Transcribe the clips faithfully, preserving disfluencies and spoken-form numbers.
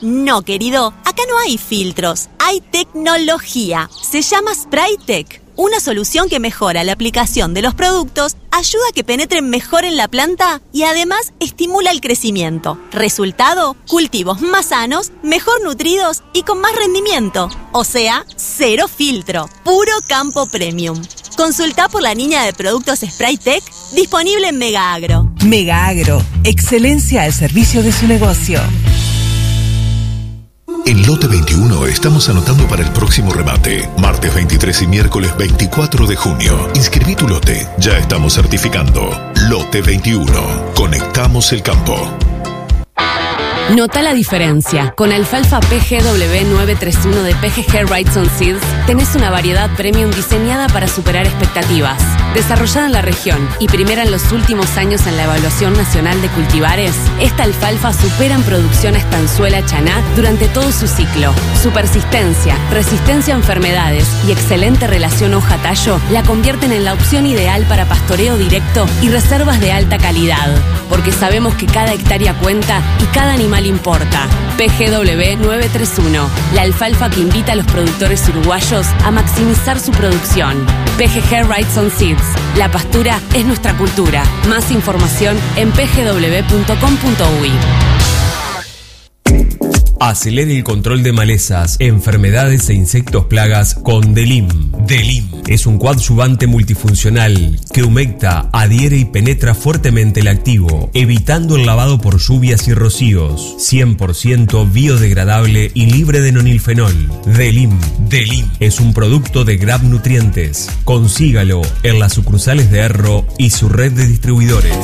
No, querido, acá no hay filtros, hay tecnología. Se llama Spraytec, una solución que mejora la aplicación de los productos, ayuda a que penetren mejor en la planta y además estimula el crecimiento. Resultado, cultivos más sanos, mejor nutridos y con más rendimiento. O sea, cero filtro, puro campo premium. Consulta por la línea de productos Spraytec disponible en Mega Agro. Mega Agro, excelencia al servicio de su negocio. En Lote veintiuno estamos anotando para el próximo remate, martes veintitrés y miércoles veinticuatro de junio. Inscribí tu lote, ya estamos certificando. Lote veintiuno, conectamos el campo. Nota la diferencia. Con alfalfa P G W nueve treinta y uno de P G G Wrightson Seeds tenés una variedad premium diseñada para superar expectativas. Desarrollada en la región y primera en los últimos años en la evaluación nacional de cultivares, esta alfalfa supera en producción a estanzuela chaná durante todo su ciclo. Su persistencia, resistencia a enfermedades y excelente relación hoja-tallo la convierten en la opción ideal para pastoreo directo y reservas de alta calidad. Porque sabemos que cada hectárea cuenta y cada animal importa. P G W nueve treinta y uno, la alfalfa que invita a los productores uruguayos a maximizar su producción. P G G Wrightson Seeds, la pastura es nuestra cultura. Más información en p g w punto com punto u y. Acelere el control de malezas, enfermedades e insectos plagas con Delim. Delim es un coadyuvante multifuncional que humecta, adhiere y penetra fuertemente el activo, evitando el lavado por lluvias y rocíos. cien por ciento biodegradable y libre de nonilfenol. Delim. Delim es un producto de Grab Nutrientes. Consígalo en las sucursales de Erro y su red de distribuidores.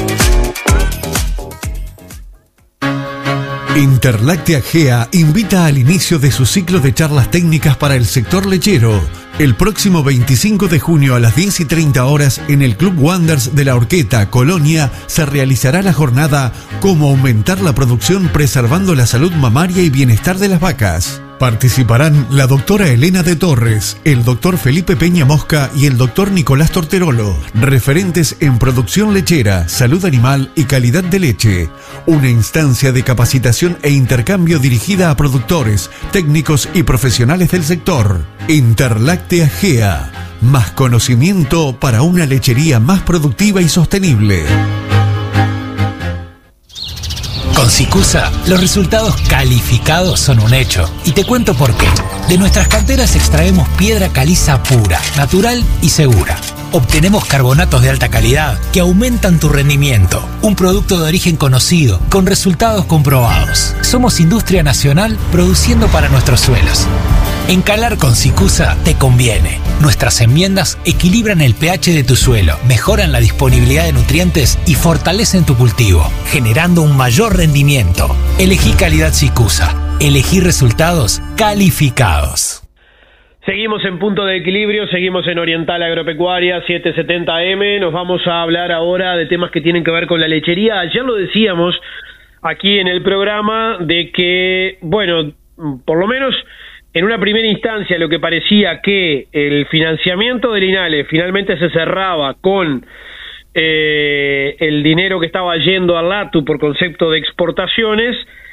Interláctea G E A invita al inicio de su ciclo de charlas técnicas para el sector lechero. El próximo veinticinco de junio a las diez y treinta horas en el Club Wanders de la Horqueta, Colonia, se realizará la jornada Cómo aumentar la producción preservando la salud mamaria y bienestar de las vacas. Participarán la doctora Elena de Torres, el doctor Felipe Peña Mosca y el doctor Nicolás Torterolo, referentes en producción lechera, salud animal y calidad de leche. Una instancia de capacitación e intercambio dirigida a productores, técnicos y profesionales del sector. Interláctea G E A, más conocimiento para una lechería más productiva y sostenible. Con Sicusa, los resultados calificados son un hecho. Y te cuento por qué. De nuestras canteras extraemos piedra caliza pura, natural y segura. Obtenemos carbonatos de alta calidad que aumentan tu rendimiento. Un producto de origen conocido, con resultados comprobados. Somos industria nacional produciendo para nuestros suelos. Encalar con Sicusa te conviene. Nuestras enmiendas equilibran el pH de tu suelo, mejoran la disponibilidad de nutrientes y fortalecen tu cultivo, generando un mayor rendimiento. Elegí calidad Sicusa. Elegí resultados calificados. Seguimos en Punto de Equilibrio, seguimos en Oriental Agropecuaria setecientos setenta A M. Nos vamos a hablar ahora de temas que tienen que ver con la lechería. Ayer lo decíamos aquí en el programa de que, bueno, por lo menos en una primera instancia lo que parecía que el financiamiento del INALE finalmente se cerraba con eh, el dinero que estaba yendo al LATU por concepto de exportaciones.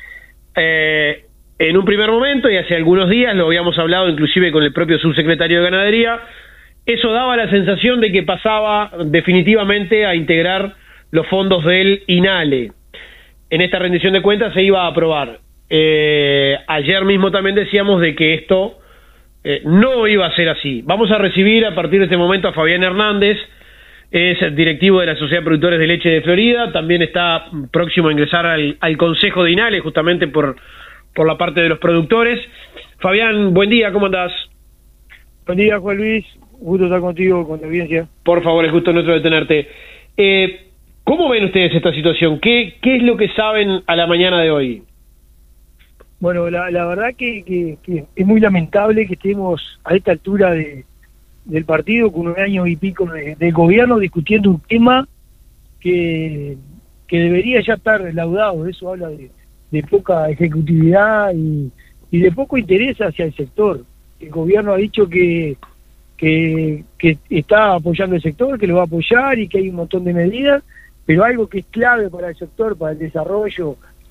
Eh, en un primer momento, y hace algunos días, lo habíamos hablado inclusive con el propio subsecretario de Ganadería, eso daba la sensación de que pasaba definitivamente a integrar los fondos del INALE. En esta rendición de cuentas se iba a aprobar. Eh, ayer mismo también decíamos de que esto eh, no iba a ser así. Vamos a recibir a partir de este momento a Fabián Hernández, es directivo de la Sociedad de Productores de Leche de Florida, también está próximo a ingresar al, al Consejo de INALE justamente por, por la parte de los productores. Fabián, buen día, ¿cómo andás? Buen día, Juan Luis, gusto estar contigo, con la audiencia. Por favor, es gusto nuestro de tenerte. Eh, ¿Cómo ven ustedes esta situación? ¿Qué, qué es lo que saben a la mañana de hoy? Bueno, la, la verdad que, que, que es muy lamentable que estemos a esta altura de, del partido, con un año y pico de, del gobierno, discutiendo un tema que, que debería ya estar laudado. Eso habla de, de poca ejecutividad y, y de poco interés hacia el sector. El gobierno ha dicho que, que, que está apoyando el sector, que lo va a apoyar y que hay un montón de medidas, pero algo que es clave para el sector, para el desarrollo,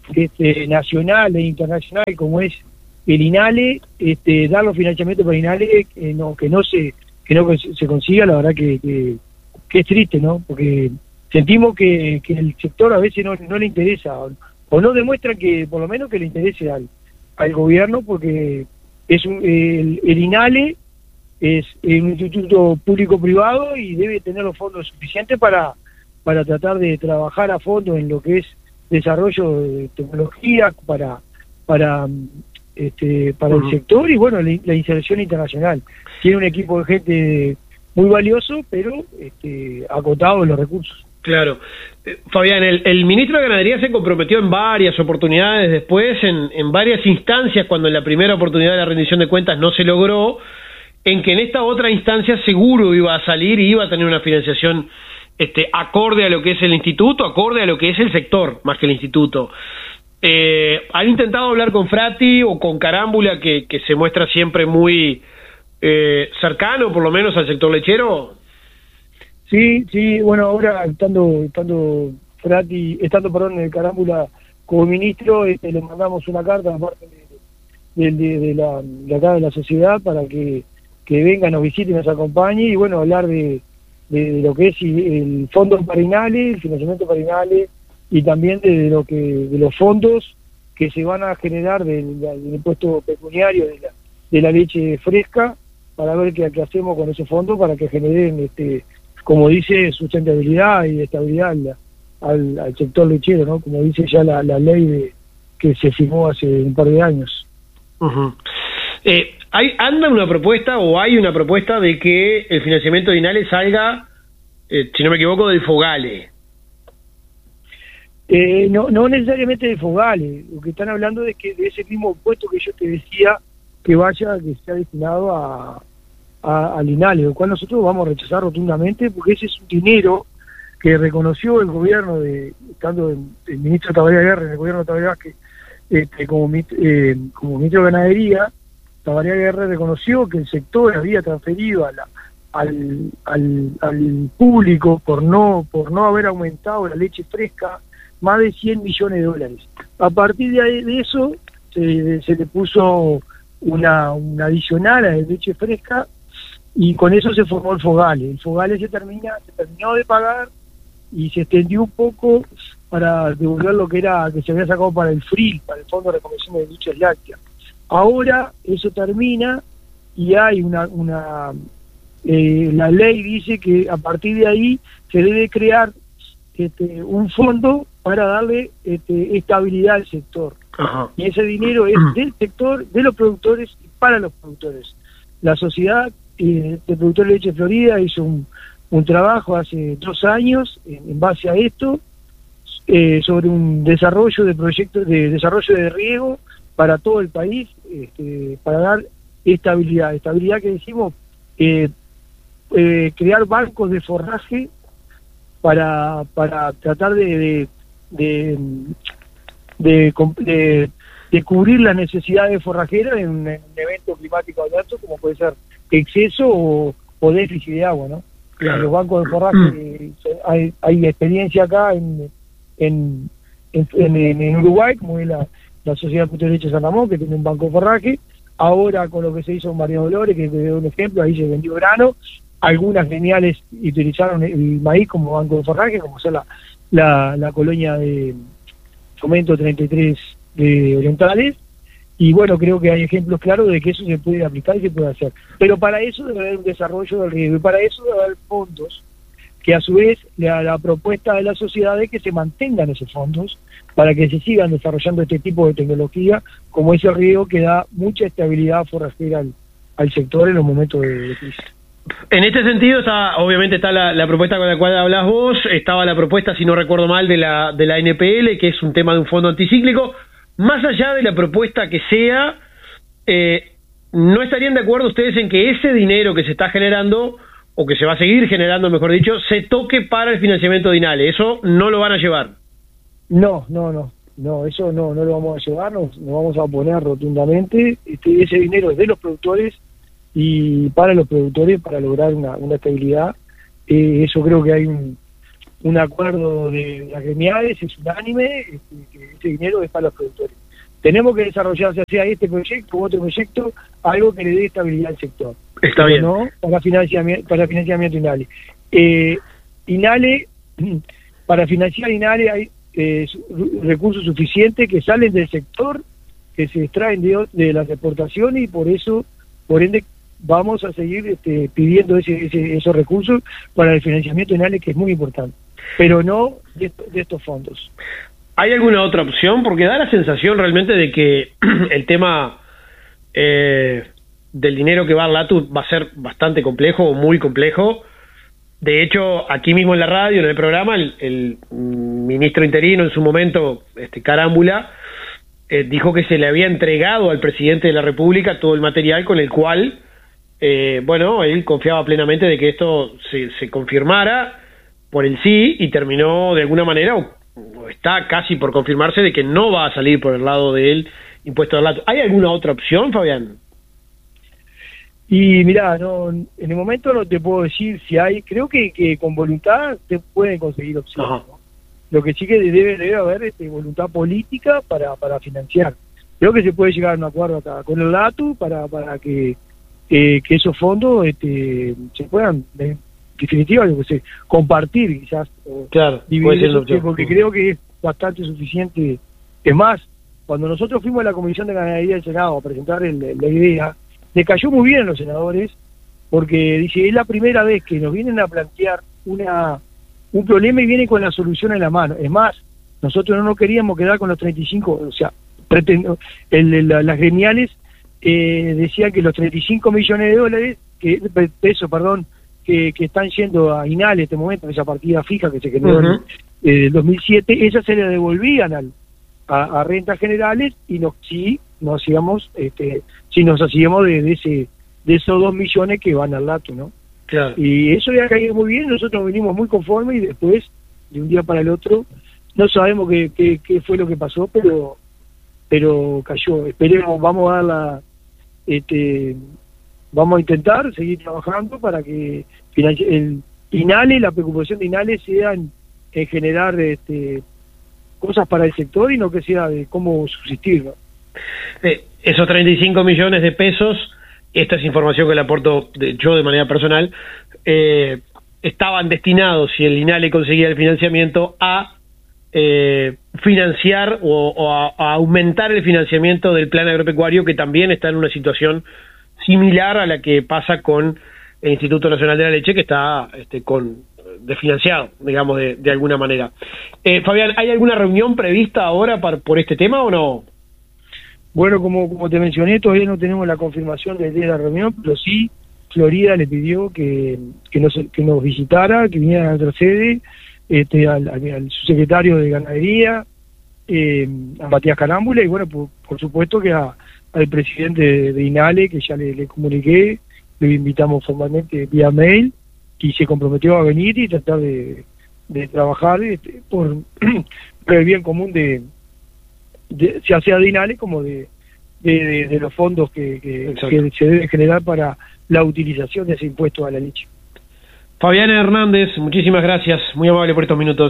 este, nacional e internacional como es el INALE, este, dar los financiamientos para INALE que no, que no se que no se consiga, la verdad que, que, que es triste, ¿no? Porque sentimos que, que el sector a veces no, no le interesa, o, o no demuestra que, por lo menos, que le interese al, al gobierno, porque es un, el, el INALE es un instituto público-privado y debe tener los fondos suficientes para, para tratar de trabajar a fondo en lo que es desarrollo de tecnología para para este para uh-huh. el sector y bueno, la, la inserción internacional. Tiene un equipo de gente muy valioso, pero este, acotado en los recursos. Claro. Eh, Fabián, el, el ministro de Ganadería se comprometió en varias oportunidades después, en, en varias instancias, cuando en la primera oportunidad de la rendición de cuentas no se logró, en que en esta otra instancia seguro iba a salir y iba a tener una financiación este, acorde a lo que es el instituto, acorde a lo que es el sector, más que el instituto. Eh, ¿Han intentado hablar con Frati o con Carámbula, que, que se muestra siempre muy eh, cercano, por lo menos, al sector lechero? Sí, sí, bueno, ahora estando, estando Frati, estando, perdón, el Carámbula como ministro, este, le mandamos una carta aparte de, de, de, de, la, de acá de la sociedad para que que venga, nos visite y nos acompañe, y bueno, hablar de, de, de lo que es el fondo para INALE, el financiamiento para INALE, y también de, de lo que de los fondos que se van a generar del, del impuesto pecuniario de la, de la leche fresca, para ver qué, qué hacemos con esos fondos para que generen, este como dice, sustentabilidad y estabilidad al, al, al sector lechero, ¿no? Como dice ya la, la ley de, que se firmó hace un par de años. Uh-huh. Eh, ¿hay, ¿Anda una propuesta o hay una propuesta de que el financiamiento de INALE salga, eh, si no me equivoco, del Fogale? Eh, no, no necesariamente de Fogale. Lo que están hablando es que de ese mismo impuesto que yo te decía, que vaya, que sea destinado a, a, al INALE, lo cual nosotros vamos a rechazar rotundamente, porque ese es un dinero que reconoció el gobierno, de estando el, el ministro Tabaré Aguirre, en el gobierno de Tabaré Vázquez, este, como, eh, como ministro de Ganadería. Tabaré Aguirre reconoció que el sector había transferido a la, al, al, al público por no por no haber aumentado la leche fresca más de cien millones de dólares. A partir de, de eso se, se le puso una, una adicional a la leche fresca y con eso se formó el Fogale. El Fogale se termina se terminó de pagar y se extendió un poco para devolver lo que era que se había sacado para el F R I L, para el Fondo de Recomendación de Leches Lácteas. Ahora eso termina y hay una, una eh, la ley dice que a partir de ahí se debe crear este, un fondo para darle este, estabilidad al sector. Ajá. Y ese dinero es del sector, de los productores y para los productores. La sociedad eh, de productores de leche Florida hizo un, un trabajo hace dos años en, en base a esto eh, sobre un desarrollo de proyectos de desarrollo de riego para todo el país, este, para dar estabilidad. Estabilidad que decimos, eh, eh, crear bancos de forraje para para tratar de de, de, de, de, de cubrir las necesidades forrajeras en un, en un evento climático adverso, como puede ser exceso o, o déficit de agua, ¿no? Claro. Los bancos de forraje, hay, hay experiencia acá en, en, en, en, en Uruguay, como es la la Sociedad de Leche San Ramón, que tiene un banco de forraje. Ahora con lo que se hizo en María Dolores, que te doy un ejemplo, ahí se vendió grano. Algunas geniales utilizaron el maíz como banco de forraje, como son la, la, la colonia de Fomento treinta y tres de Orientales. Y bueno, creo que hay ejemplos claros de que eso se puede aplicar y se puede hacer. Pero para eso debe haber un desarrollo del riego, y para eso debe haber fondos, que a su vez la, la propuesta de la sociedad es que se mantengan esos fondos para que se sigan desarrollando este tipo de tecnología, como ese riego que da mucha estabilidad forrajera al, al sector en los momentos de, de crisis. En este sentido, está obviamente está la, la propuesta con la cual hablas vos, estaba la propuesta, si no recuerdo mal, de la de la N P L, que es un tema de un fondo anticíclico. Más allá de la propuesta que sea, eh, ¿no estarían de acuerdo ustedes en que ese dinero que se está generando, o que se va a seguir generando, mejor dicho, se toque para el financiamiento de INALE? ¿Eso no lo van a llevar? No, no, no, no, eso no, no lo vamos a llevar, nos, nos vamos a oponer rotundamente. Este, ese dinero es de los productores y para los productores, para lograr una, una estabilidad. Eh, eso creo que hay un, un acuerdo de las gremiales, es unánime, este, que ese dinero es para los productores. Tenemos que desarrollar, ya sea este proyecto u otro proyecto, algo que le dé estabilidad al sector. Está bien. No para financiamiento, para financiamiento INALE. Eh, INALE, para financiar INALE hay eh, recursos suficientes que salen del sector, que se extraen de, de las exportaciones, y por eso, por ende, vamos a seguir este, pidiendo ese, ese, esos recursos para el financiamiento INALE, que es muy importante, pero no de, de estos fondos. ¿Hay alguna otra opción? Porque da la sensación realmente de que el tema eh, del dinero que va al LATU va a ser bastante complejo o muy complejo. De hecho, aquí mismo en la radio, en el programa, el, el ministro interino en su momento, este Carámbula, eh, dijo que se le había entregado al presidente de la República todo el material con el cual, eh, bueno, él confiaba plenamente de que esto se, se confirmara por el sí, y terminó de alguna manera, o, o está casi por confirmarse, de que no va a salir por el lado del impuesto al LATU. ¿Hay alguna otra opción, Fabián? Y mirá, no, en el momento no te puedo decir si hay, creo que, que con voluntad se pueden conseguir opciones, ¿no? Lo que sí que debe, debe haber este, voluntad política para, para financiar. Creo que se puede llegar a un acuerdo acá con el LATU para, para que, eh, que esos fondos este, se puedan, en definitiva, yo que sé, compartir quizás, o claro, dividir, eso, porque creo que es bastante suficiente. Es más, cuando nosotros fuimos a la Comisión de Ganadería del Senado a presentar el, la idea, le cayó muy bien a los senadores, porque dice, es la primera vez que nos vienen a plantear una un problema y vienen con la solución en la mano. Es más, nosotros no nos queríamos quedar con los treinta y cinco, o sea, pretendo, el, el, las gremiales eh, decían que los treinta y cinco millones de dólares, que pesos, perdón, que, que están yendo a INALE en este momento, esa partida fija que se generó uh-huh. en el eh, dos mil siete, esas se le devolvían al, a, a rentas generales, y nos, sí, nos hacíamos, este, sí nos hacíamos de, de ese de esos dos millones que van al LATU, ¿no? Claro. Y eso ya ha caído muy bien, nosotros venimos muy conformes, y después, de un día para el otro, no sabemos qué, qué, qué fue lo que pasó, pero pero cayó. Esperemos, vamos a dar la, este, vamos a intentar seguir trabajando para que el INALE, la preocupación de INALE sea en, en generar este, cosas para el sector, y no que sea de cómo subsistir, ¿no? Eh, esos treinta y cinco millones de pesos, esta es información que le aporto de, yo de manera personal, eh, estaban destinados, si el INALE conseguía el financiamiento, a eh, financiar o, o a, a aumentar el financiamiento del plan agropecuario, que también está en una situación similar a la que pasa con el Instituto Nacional de la Leche, que está este, con desfinanciado, digamos, de, de alguna manera. Eh, Fabián, ¿hay alguna reunión prevista ahora para, por este tema o no? Bueno, como, como te mencioné, todavía no tenemos la confirmación del día de la reunión, pero sí, Florida le pidió que, que, nos, que nos visitara, que viniera a nuestra sede, este, al, al, al subsecretario de Ganadería, eh, a Matías Carámbula, y bueno, por, por supuesto que a, al presidente de, de INALE, que ya le, le comuniqué, le invitamos formalmente vía mail, y se comprometió a venir y tratar de, de trabajar este, por, por el bien común de... De, ya sea de INALE como de, de, de, de los fondos que, que, que se deben generar para la utilización de ese impuesto a la leche. Fabián Hernández, muchísimas gracias, muy amable por estos minutos.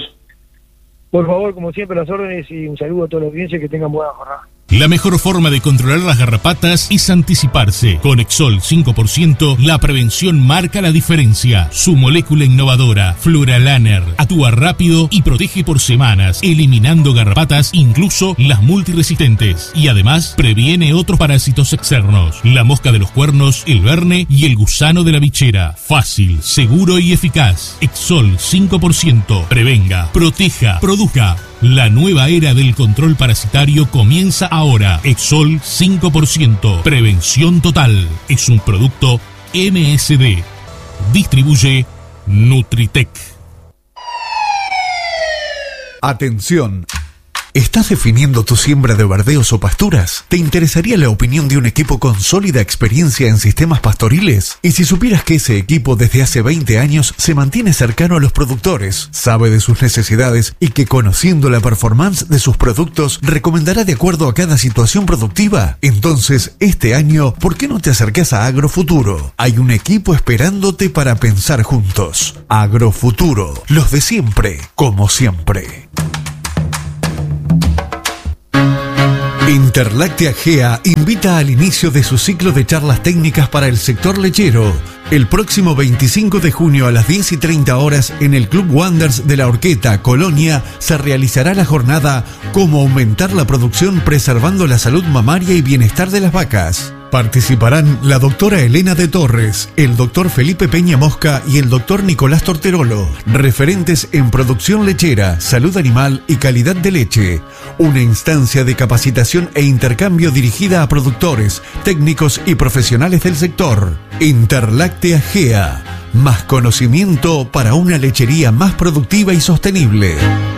Por favor, como siempre, las órdenes, y un saludo a toda la audiencia, que tengan buena jornada. La mejor forma de controlar las garrapatas es anticiparse. Con Exol cinco por ciento, la prevención marca la diferencia. Su molécula innovadora, Fluralaner, actúa rápido y protege por semanas, eliminando garrapatas, incluso las multiresistentes. Y además, previene otros parásitos externos: la mosca de los cuernos, el verne y el gusano de la bichera. Fácil, seguro y eficaz. Exol cinco por ciento. Prevenga, proteja, produzca. La nueva era del control parasitario comienza ahora. Exol cinco por ciento. Prevención total. Es un producto M S D. Distribuye Nutritec. Atención. ¿Estás definiendo tu siembra de verdeos o pasturas? ¿Te interesaría la opinión de un equipo con sólida experiencia en sistemas pastoriles? Y si supieras que ese equipo desde hace veinte años se mantiene cercano a los productores, sabe de sus necesidades y que conociendo la performance de sus productos recomendará de acuerdo a cada situación productiva, entonces este año, ¿por qué no te acercas a Agrofuturo? Hay un equipo esperándote para pensar juntos. Agrofuturo, los de siempre, como siempre. Interláctea G E A invita al inicio de su ciclo de charlas técnicas para el sector lechero. El próximo veinticinco de junio a las diez y treinta horas en el Club Wanderers de la Horqueta, Colonia, se realizará la jornada Cómo aumentar la producción preservando la salud mamaria y bienestar de las vacas. Participarán la doctora Elena de Torres, el doctor Felipe Peña Mosca y el doctor Nicolás Torterolo, referentes en producción lechera, salud animal y calidad de leche. Una instancia de capacitación e intercambio dirigida a productores, técnicos y profesionales del sector. Interláctea G E A, más conocimiento para una lechería más productiva y sostenible.